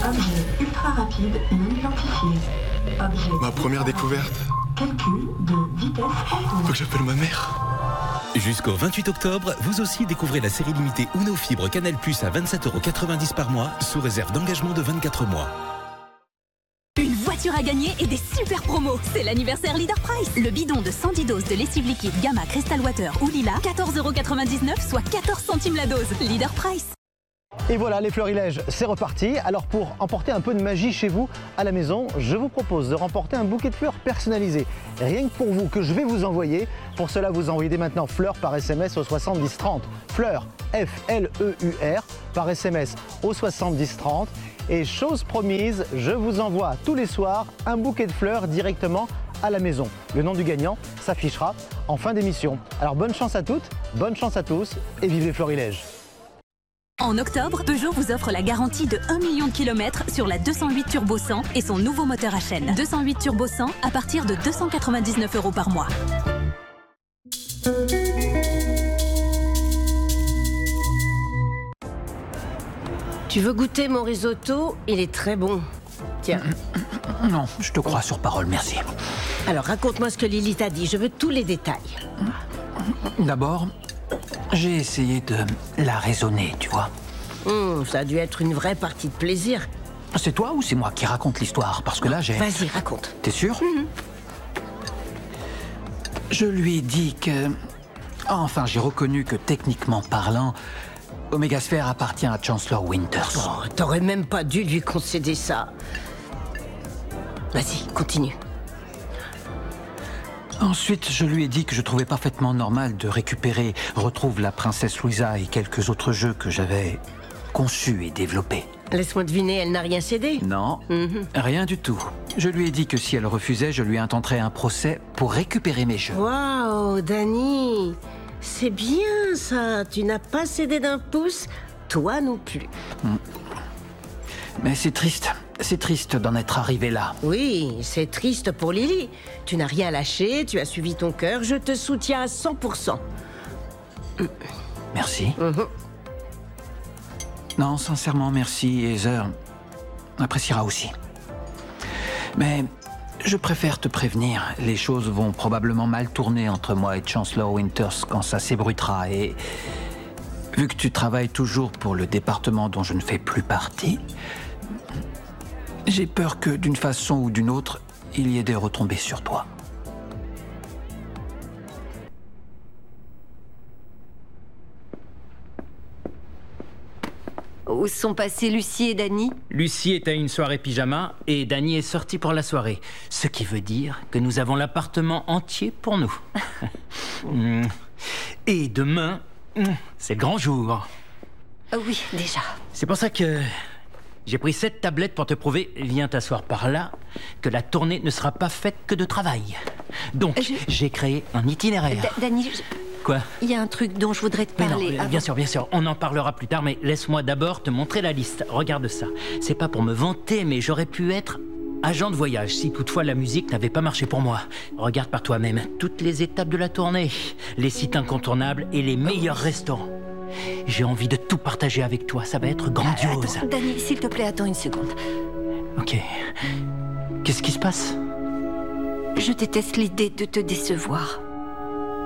Objet ultra rapide non identifié. Objet. Ma première découverte. Calcul de vitesse en Faut que j'appelle ma mère. Jusqu'au 28 octobre, vous aussi découvrez la série limitée Uno Fibre Canal+ à 27,90 € par mois, sous réserve d'engagement de 24 mois. Une voiture à gagner et des super promos. C'est l'anniversaire Leader Price. Le bidon de 110 doses de lessive liquide Gamma Crystal Water ou Lila, 14,99 €, soit 14 centimes la dose. Leader Price. Et voilà, les florilèges, c'est reparti. Alors pour emporter un peu de magie chez vous à la maison, je vous propose de remporter un bouquet de fleurs personnalisé. Rien que pour vous, que je vais vous envoyer. Pour cela, vous envoyez dès maintenant fleurs par SMS au 70 30. Fleurs, F-L-E-U-R, par SMS au 70 30. Et chose promise, je vous envoie tous les soirs un bouquet de fleurs directement à la maison. Le nom du gagnant s'affichera en fin d'émission. Alors bonne chance à toutes, bonne chance à tous et vive les florilèges. En octobre, Peugeot vous offre la garantie de 1 million de kilomètres sur la 208 Turbo 100 et son nouveau moteur à chaîne. 208 Turbo 100 à partir de 299 € par mois. Tu veux goûter mon risotto? Il est très bon. Tiens. Non, je te crois sur parole, merci. Alors raconte-moi ce que Lily t'a dit, je veux tous les détails. D'abord, j'ai essayé de la raisonner, tu vois. Ça a dû être une vraie partie de plaisir. C'est toi ou c'est moi qui raconte l'histoire? Parce que là, j'ai... Vas-y, raconte. T'es sûr? Je lui ai dit que... Enfin, j'ai reconnu que techniquement parlant, Omega Sphere appartient à Chancellor Winters. Oh, t'aurais même pas dû lui concéder ça. Vas-y, continue. Ensuite, je lui ai dit que je trouvais parfaitement normal de récupérer Retrouve la princesse Louisa et quelques autres jeux que j'avais conçus et développés. Laisse-moi deviner, elle n'a rien cédé? Non, rien du tout. Je lui ai dit que si elle refusait, je lui intenterais un procès pour récupérer mes jeux. Waouh, Dani, c'est bien ça. Tu n'as pas cédé d'un pouce, toi non plus. Mais c'est triste d'en être arrivé là. Oui, c'est triste pour Lily. Tu n'as rien lâché, tu as suivi ton cœur, je te soutiens à 100%. Merci. Non, sincèrement, merci, Heather appréciera aussi. Mais je préfère te prévenir, les choses vont probablement mal tourner entre moi et Chancellor Winters quand ça s'ébruitera et... Vu que tu travailles toujours pour le département dont je ne fais plus partie, j'ai peur que d'une façon ou d'une autre, il y ait des retombées sur toi. Où sont passés Lucie et Dani? Lucie est à une soirée pyjama et Dani est sortie pour la soirée. Ce qui veut dire que nous avons l'appartement entier pour nous. Et demain, c'est le grand jour. Oui, déjà. C'est pour ça que j'ai pris cette tablette pour te prouver, viens t'asseoir par là, que la tournée ne sera pas faite que de travail. Donc, j'ai créé un itinéraire. Dani, Quoi? Il y a un truc dont je voudrais te parler. Non, bien sûr, on en parlera plus tard, mais laisse-moi d'abord te montrer la liste. Regarde ça. C'est pas pour me vanter, mais j'aurais pu être agent de voyage si toutefois la musique n'avait pas marché pour moi. Regarde par toi-même toutes les étapes de la tournée, les sites incontournables et les meilleurs restaurants. J'ai envie de tout partager avec toi, ça va être grandiose. Attends, Dani, s'il te plaît, attends une seconde. Ok. Qu'est-ce qui se passe? Je déteste l'idée de te décevoir.